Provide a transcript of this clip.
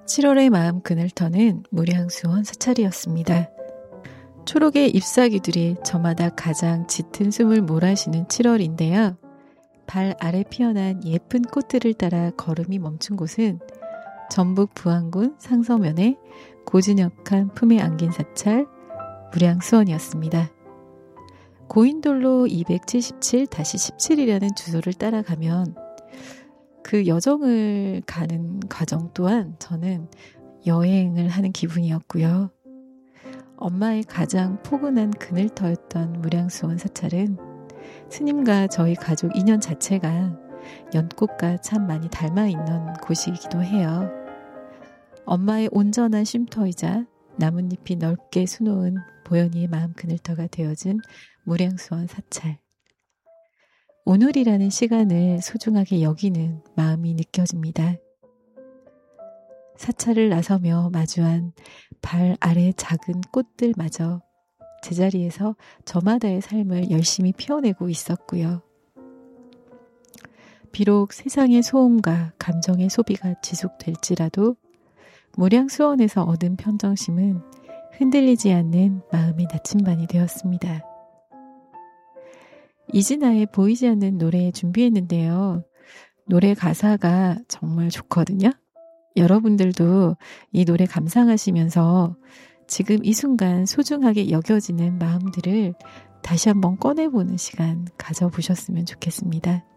7월의 마음 그늘터는 무량수원 사찰이었습니다. 초록의 잎사귀들이 저마다 가장 짙은 숨을 몰아쉬는 7월인데요. 발 아래 피어난 예쁜 꽃들을 따라 걸음이 멈춘 곳은 전북 부안군 상서면의 고즈넉한 품에 안긴 사찰 무량수원이었습니다. 고인돌로 277-17이라는 주소를 따라가면 그 여정을 가는 과정 또한 저는 여행을 하는 기분이었고요. 엄마의 가장 포근한 그늘터였던 무량수원 사찰은 스님과 저희 가족 인연 자체가 연꽃과 참 많이 닮아있는 곳이기도 해요. 엄마의 온전한 쉼터이자 나뭇잎이 넓게 수놓은 보현이의 마음 그늘터가 되어준 무량수원 사찰. 오늘이라는 시간을 소중하게 여기는 마음이 느껴집니다. 사찰을 나서며 마주한 발 아래 작은 꽃들마저 제자리에서 저마다의 삶을 열심히 피워내고 있었고요. 비록 세상의 소음과 감정의 소비가 지속될지라도 무량수원에서 얻은 평정심은 흔들리지 않는 마음의 나침반이 되었습니다. 이진아의 보이지 않는 노래 준비했는데요. 노래 가사가 정말 좋거든요. 여러분들도 이 노래 감상하시면서 지금 이 순간 소중하게 여겨지는 마음들을 다시 한번 꺼내보는 시간 가져보셨으면 좋겠습니다.